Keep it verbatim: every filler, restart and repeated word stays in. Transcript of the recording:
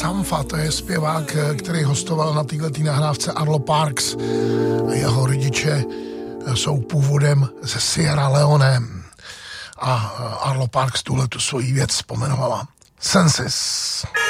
Sampha, to je zpěvák, který hostoval na této nahrávce Arlo Parks. Jeho rodiče jsou původem ze Sierra Leone a Arlo Parks tuhle tu svoji věc pomenovala Senses.